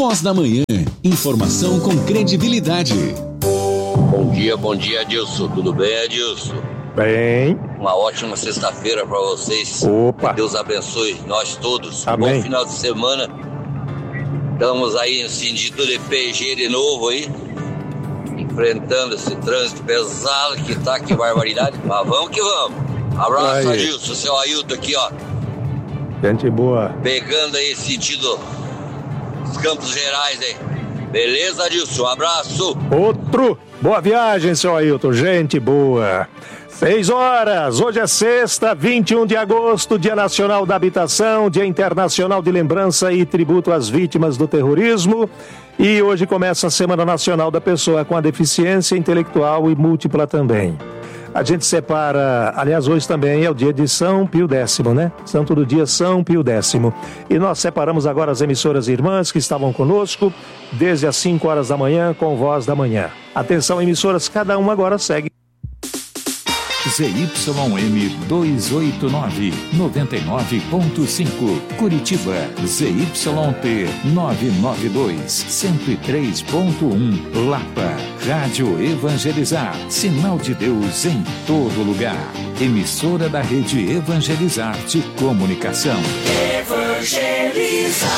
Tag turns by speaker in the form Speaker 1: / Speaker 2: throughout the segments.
Speaker 1: Voz da Manhã. Informação com credibilidade.
Speaker 2: Bom dia, Adilson. Tudo bem, Adilson?
Speaker 3: Bem.
Speaker 2: Uma ótima sexta-feira para vocês.
Speaker 3: Opa.
Speaker 2: Deus abençoe nós todos.
Speaker 3: Amém.
Speaker 2: Bom final de semana. Estamos aí em sentido de PG de novo aí. Enfrentando esse trânsito pesado que tá, que barbaridade. Mas vamos que vamos. Abraço,
Speaker 3: aí.
Speaker 2: Adilson. Seu Ailton aqui, ó.
Speaker 3: Gente boa.
Speaker 2: Pegando aí sentido dos Campos Gerais aí. Beleza, Adilson? Um abraço.
Speaker 3: Outro. Boa viagem, seu Ailton. Gente boa. 6 horas. Hoje é sexta, 21 de agosto, Dia Nacional da Habitação, Dia Internacional de Lembrança e Tributo às Vítimas do Terrorismo. E hoje começa a Semana Nacional da Pessoa com a Deficiência Intelectual e Múltipla também. A gente separa, aliás, hoje também é o dia de São Pio X, né? Santo do dia São Pio X. E nós separamos agora as emissoras irmãs que estavam conosco desde as 5 horas da manhã com Voz da Manhã. Atenção, emissoras, cada uma agora segue.
Speaker 4: ZYM 289, 99.5, Curitiba, ZYT 992, 103.1, Lapa, Rádio Evangelizar, sinal de Deus em todo lugar, emissora da Rede Evangelizar de Comunicação. Evangelizar.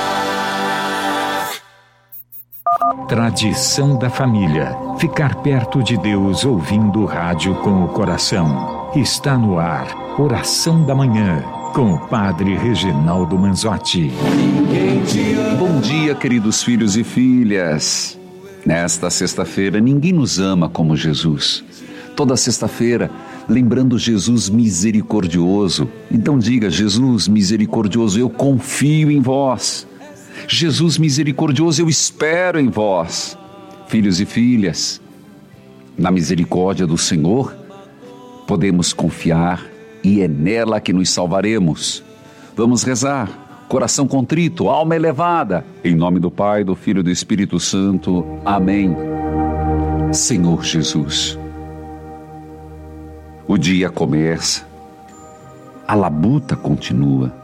Speaker 4: Tradição da família. Ficar perto de Deus ouvindo rádio com o coração. Está no ar. Oração da Manhã. Com o Padre Reginaldo Manzotti.
Speaker 5: Bom dia, queridos filhos e filhas. Nesta sexta-feira, ninguém nos ama como Jesus. Toda sexta-feira, lembrando Jesus misericordioso. Então diga: Jesus misericordioso, eu confio em vós. Jesus misericordioso, eu espero em vós. Filhos e filhas, na misericórdia do Senhor, podemos confiar e é nela que nos salvaremos. Vamos rezar, coração contrito, alma elevada, em nome do Pai, do Filho e do Espírito Santo. Amém. Senhor Jesus, o dia começa, a labuta continua.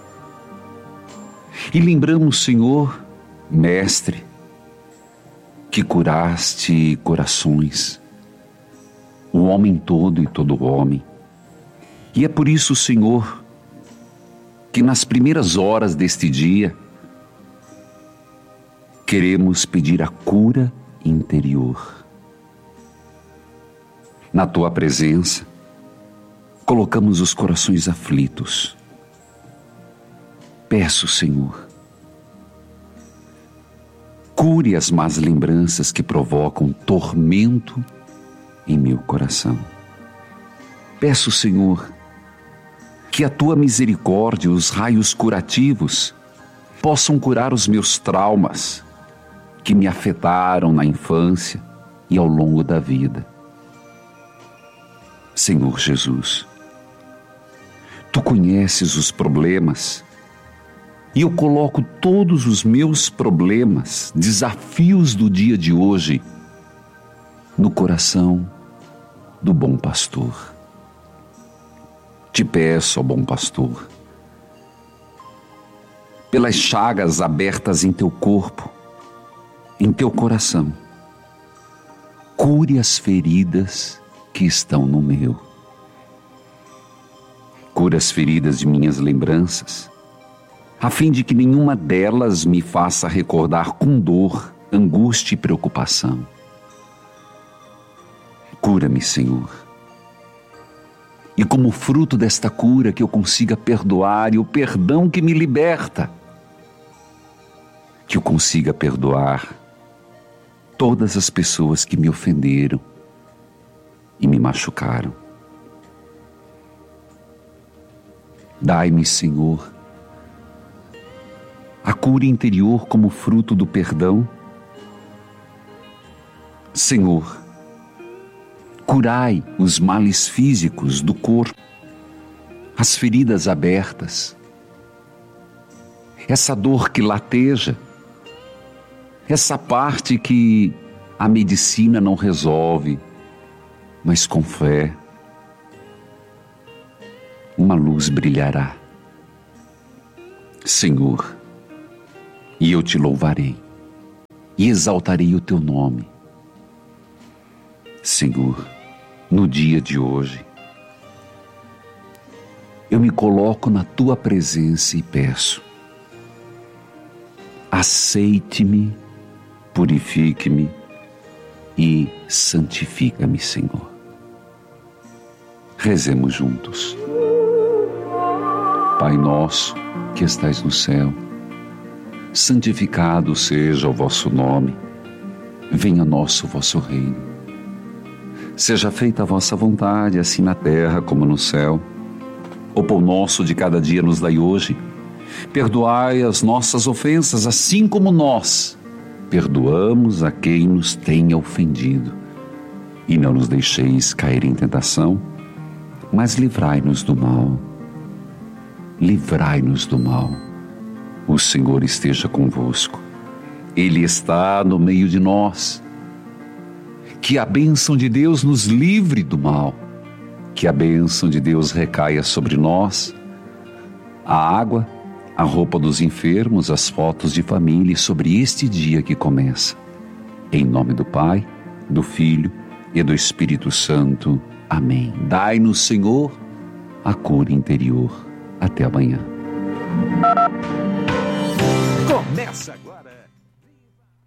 Speaker 5: E lembramos, Senhor, Mestre, que curaste corações, o homem todo e todo homem. E é por isso, Senhor, que nas primeiras horas deste dia, queremos pedir a cura interior. Na Tua presença, colocamos os corações aflitos. Peço, Senhor, cure as más lembranças que provocam tormento em meu coração. Peço, Senhor, que a Tua misericórdia, os raios curativos, possam curar os meus traumas que me afetaram na infância e ao longo da vida. Senhor Jesus, Tu conheces os problemas e eu coloco todos os meus problemas, desafios do dia de hoje, no coração do bom pastor. Te peço, ó bom pastor, pelas chagas abertas em teu corpo, em teu coração, cure as feridas que estão no meu. Cure as feridas de minhas lembranças, a fim de que nenhuma delas me faça recordar com dor, angústia e preocupação. Cura-me, Senhor. E como fruto desta cura que eu consiga perdoar, e o perdão que me liberta, que eu consiga perdoar todas as pessoas que me ofenderam e me machucaram. Dai-me, Senhor, a cura interior como fruto do perdão. Senhor, curai os males físicos do corpo, as feridas abertas, essa dor que lateja, essa parte que a medicina não resolve, mas com fé, uma luz brilhará. Senhor, e eu te louvarei e exaltarei o teu nome. Senhor, no dia de hoje, eu me coloco na tua presença e peço: aceite-me, purifique-me e santifica-me, Senhor. Rezemos juntos. Pai nosso que estais no céu, santificado seja o vosso nome. Venha a nós o vosso reino. Seja feita a vossa vontade, assim na terra como no céu. O pão nosso de cada dia nos dai hoje. Perdoai as nossas ofensas, assim como nós perdoamos a quem nos tenha ofendido. E não nos deixeis cair em tentação, mas livrai-nos do mal. Livrai-nos do mal. O Senhor esteja convosco. Ele está no meio de nós. Que a bênção de Deus nos livre do mal. Que a bênção de Deus recaia sobre nós. A água, a roupa dos enfermos, as fotos de família, sobre este dia que começa. Em nome do Pai, do Filho e do Espírito Santo. Amém. Dai-nos, Senhor, a cura interior. Até amanhã.
Speaker 3: Começa agora.